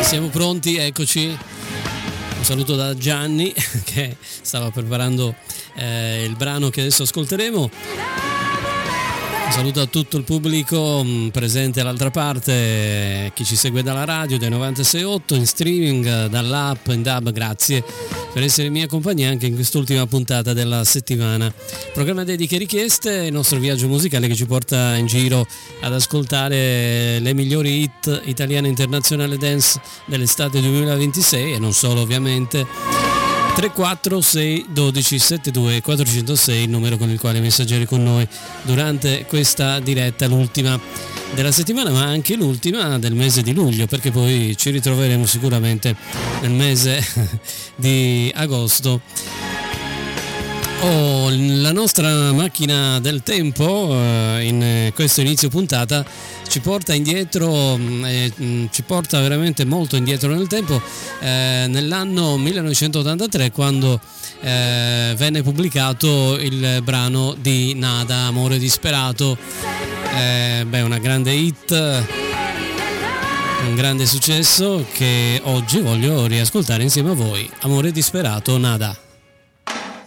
Siamo pronti, eccoci. Un saluto da Gianni che stava preparando il brano che adesso ascolteremo. Un saluto a tutto il pubblico presente all'altra parte, chi ci segue dalla radio dai 96.8, in streaming, dall'app, in DAB. Grazie per essere in mia compagnia anche in quest'ultima puntata della settimana. Programma dediche e richieste, il nostro viaggio musicale che ci porta in giro ad ascoltare le migliori hit italiane e internazionali dance dell'estate 2026 e non solo, ovviamente. 346 12 72 406 il numero con il quale messaggiare con noi durante questa diretta, l'ultima della settimana ma anche l'ultima del mese di luglio, perché poi ci ritroveremo sicuramente nel mese di agosto. La nostra macchina del tempo in questo inizio puntata ci porta indietro, ci porta veramente molto indietro nel tempo, nell'anno 1983, quando venne pubblicato il brano di Nada, Amore disperato. Una grande hit, un grande successo che oggi voglio riascoltare insieme a voi. Amore disperato, Nada.